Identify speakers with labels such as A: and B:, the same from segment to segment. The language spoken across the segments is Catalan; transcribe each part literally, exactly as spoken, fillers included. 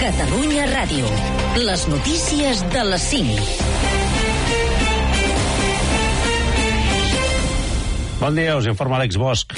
A: Catalunya Ràdio. Les notícies de les cinc.
B: Bon dia, us informa Àlex Bosch.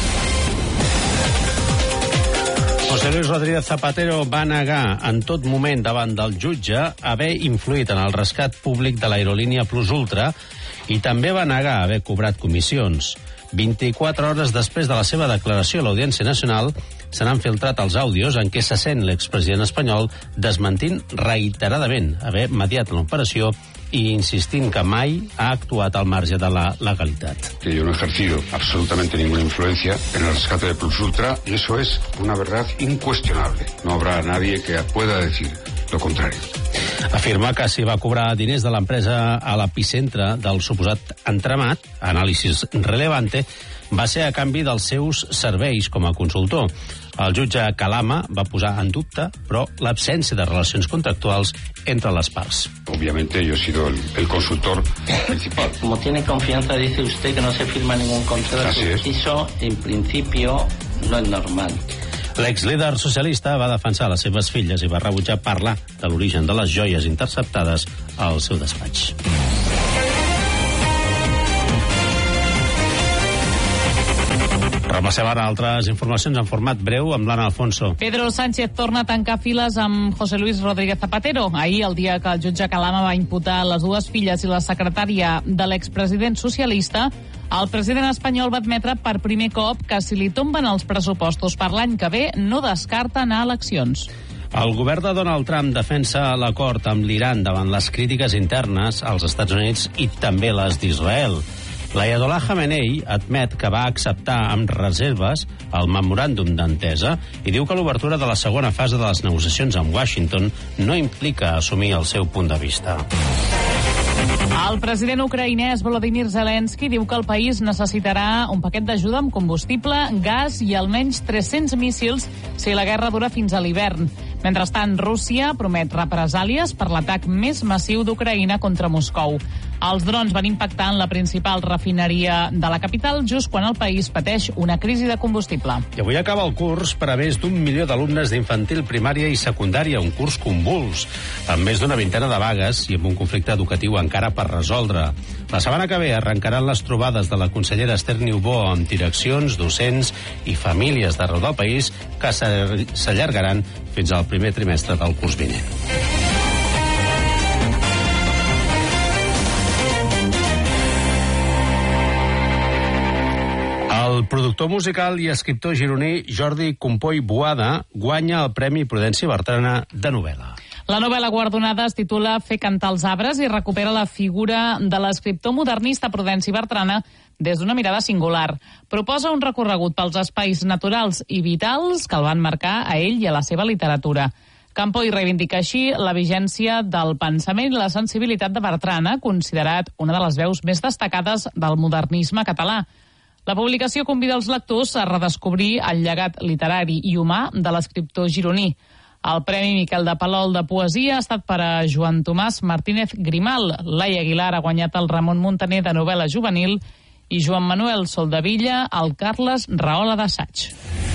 B: José Luis Rodríguez Zapatero va negar en tot moment davant del jutge haver influït en el rescat públic de l'aerolínia Plus Ultra i també va negar haver cobrat comissions. vint-i-quatre hores després de la seva declaració a l'Audiència Nacional se n'han filtrat els àudios en què se sent l'expresident espanyol desmentint reiteradament haver mediat en l'operació i insistint que mai ha actuat al marge de la legalitat.
C: Que yo no he ejercido absolutamente ninguna influencia en el rescate de Plus Ultra y eso es una verdad incuestionable. No habrá nadie que pueda decir lo contrario.
B: Afirma que si va cobrar diners de l'empresa a l'epicentre del suposat entramat, Anàlisis Relevante, va ser a canvi dels seus serveis com a consultor. El jutge Calama va posar en dubte, però l'absència de relacions contractuals entre les parts.
C: Obviamente yo he sido el, el consultor principal.
D: Como tiene confianza, dice usted que no se firma ningún contrato.
C: Así es.
D: Eso, en principio, no es normal.
B: L'exlíder socialista va defensar les seves filles i va rebutjar parlar de l'origen de les joies interceptades al seu despatx. Repassem ara altres informacions en format breu amb l'Anna Alfonso.
E: Pedro Sánchez torna a tancar files amb José Luis Rodríguez Zapatero. Ahir, el dia que el jutge Calama va imputar les dues filles i la secretària de l'expresident socialista, el president espanyol va admetre per primer cop que si li tomben els pressupostos per l'any que ve no descarta anar a eleccions.
B: El govern de Donald Trump defensa l'acord amb l'Iran davant les crítiques internes als Estats Units i també les d'Israel. L'Ayatollah Khamenei admet que va acceptar amb reserves el memoràndum d'entesa i diu que l'obertura de la segona fase de les negociacions amb Washington no implica assumir el seu punt de vista.
E: El president ucraïnès Volodymyr Zelensky diu que el país necessitarà un paquet d'ajuda amb combustible, gas i almenys tres-cents míssils si la guerra dura fins a l'hivern. Mentrestant, Rússia promet represàlies per l'atac més massiu d'Ucraïna contra Moscou. Els drons van impactar en la principal refineria de la capital just quan el país pateix una crisi de combustible.
B: I avui acaba el curs per a més d'un milió d'alumnes d'infantil, primària i secundària, un curs convuls, amb més d'una vintena de vagues i amb un conflicte educatiu encara per resoldre. La setmana que ve arrencaran les trobades de la consellera Esther Niubó amb direccions, docents i famílies d'arreu del país que s'allargaran fins al primer trimestre del curs vinent. El productor musical i escriptor gironí Jordi Compoy Boada guanya el Premi Prudència Bertrana de novel·la.
E: La novel·la guardonada es titula Fer cantar els arbres i recupera la figura de l'escriptor modernista Prudenci Bertrana des d'una mirada singular. Proposa un recorregut pels espais naturals i vitals que el van marcar a ell i a la seva literatura. Campoy reivindica així la vigència del pensament i la sensibilitat de Bertrana, considerat una de les veus més destacades del modernisme català. La publicació convida els lectors a redescobrir el llegat literari i humà de l'escriptor gironí. El Premi Miquel de Palol de Poesia ha estat per a Joan Tomàs Martínez Grimal. Laia Aguilar ha guanyat el Ramon Muntaner de novel·la juvenil i Joan Manuel Soldevilla el Carles Rahola d'assaig.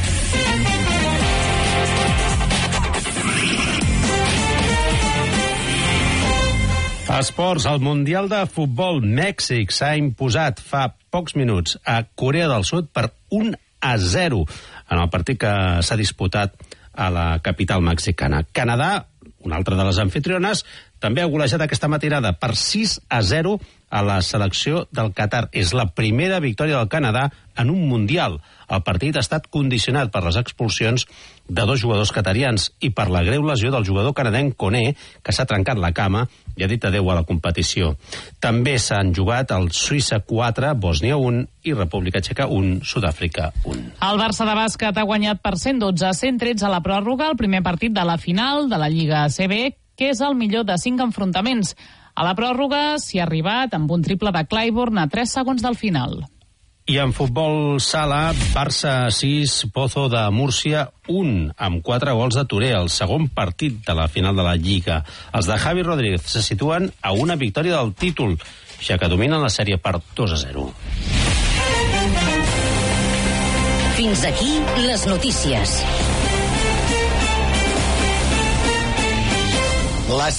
B: Esports, el Mundial de Futbol Mèxic s'ha imposat fa pocs minuts a Corea del Sud per un a zero en el partit que s'ha disputat a la capital mexicana. Canadà, una altra de les anfitriones, també ha golejat aquesta matinada per sis a zero a la selecció del Qatar. És la primera victòria del Canadà en un Mundial. El partit ha estat condicionat per les expulsions de dos jugadors qatarians i per la greu lesió del jugador canadenc Koné, que s'ha trencat la cama i ha dit adeu a la competició. També s'han jugat el Suïssa quatre, Bòsnia un i República Txeca un, Sud-àfrica un.
E: El Barça de bàsquet ha guanyat per cent dotze a cent tretze a la pròrroga el primer partit de la final de la Lliga A C B, que és el millor de cinc enfrontaments. A la pròrroga s'hi ha arribat amb un triple de Clyburn a tres segons del final.
B: I en futbol sala, Barça sis, Pozo de Múrcia un, amb quatre gols de Touré, el segon partit de la final de la Lliga. Els de Javi Rodríguez se situen a una victòria del títol, ja que dominen la sèrie per dos a zero.
A: Fins aquí les notícies.
F: Les